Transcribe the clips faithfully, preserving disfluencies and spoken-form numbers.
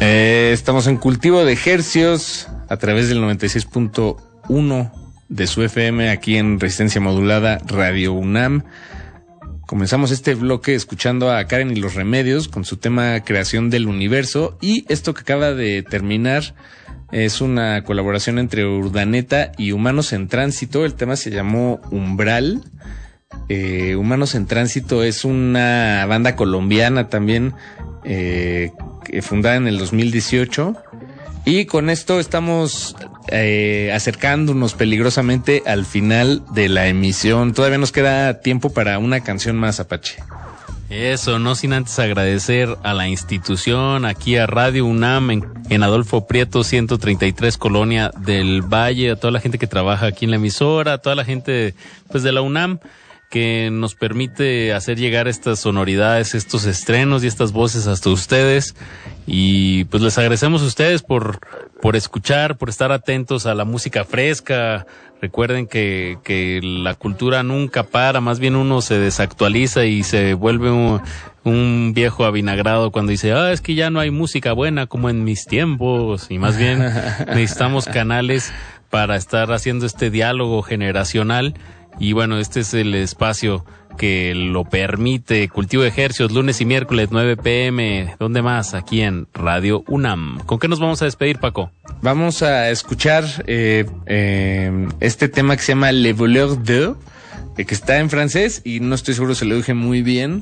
Eh, estamos en Cultivo de Hercios a través del noventa y seis punto uno de su F M aquí en Resistencia Modulada Radio UNAM. Comenzamos este bloque escuchando a Karen y los Remedios con su tema Creación del Universo, y esto que acaba de terminar es una colaboración entre Urdaneta y Humanos en Tránsito. El tema se llamó Umbral. Eh, Humanos en Tránsito es una banda colombiana también, eh, fundada en el dos mil dieciocho. Y con esto estamos eh, acercándonos peligrosamente al final de la emisión. Todavía nos queda tiempo para una canción más, Apache. Eso, no sin antes agradecer a la institución, aquí a Radio UNAM, en, en Adolfo Prieto ciento treinta y tres, Colonia del Valle, a toda la gente que trabaja aquí en la emisora, a toda la gente pues de la UNAM, que nos permite hacer llegar estas sonoridades, estos estrenos y estas voces hasta ustedes. Y pues les agradecemos a ustedes por, por escuchar, por estar atentos a la música fresca. Recuerden que, que la cultura nunca para, más bien uno se desactualiza y se vuelve un, un viejo avinagrado cuando dice, ah, es que ya no hay música buena como en mis tiempos. Y más bien necesitamos canales para estar haciendo este diálogo generacional. Y bueno, este es el espacio que lo permite. Cultivo de Hercios, lunes y miércoles, nueve pm. ¿Dónde más? Aquí en Radio UNAM. ¿Con qué nos vamos a despedir, Paco? Vamos a escuchar eh, eh, este tema que se llama Le Voleur d'Eux, eh, que está en francés y no estoy seguro si lo dije muy bien,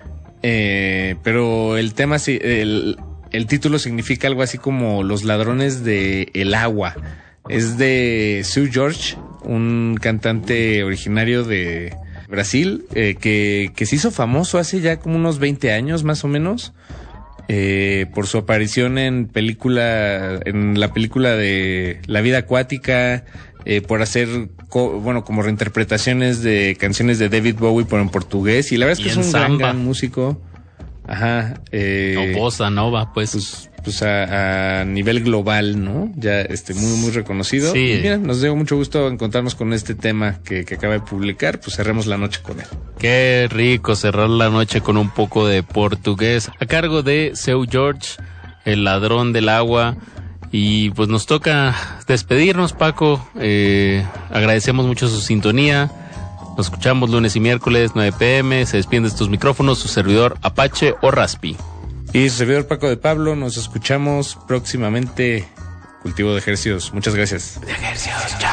eh, pero el tema, el, el título significa algo así como Los Ladrones de el Agua. Es de Seu Jorge, un cantante originario de Brasil, eh, que, que se hizo famoso hace ya como unos veinte años más o menos, eh, por su aparición en película, en la película de La Vida Acuática, eh, por hacer, co- bueno, como reinterpretaciones de canciones de David Bowie, pero en portugués, y la verdad es que es un gran, gran músico. Ajá. Eh, o bossa nova, pues. pues pues a, a nivel global, ¿no? Ya este muy muy reconocido. Sí. Y mira, nos dio mucho gusto encontrarnos con este tema que, que acaba de publicar, pues cerremos la noche con él. Qué rico cerrar la noche con un poco de portugués, a cargo de Seu Jorge, el ladrón del agua. Y pues nos toca despedirnos, Paco. Eh, agradecemos mucho su sintonía. Nos escuchamos lunes y miércoles, nueve pm. Se despiden de estos micrófonos su servidor Apache o Raspi. Y su servidor Paco de Pablo. Nos escuchamos próximamente. Cultivo de Hercios. Muchas gracias. De Hercios, chao.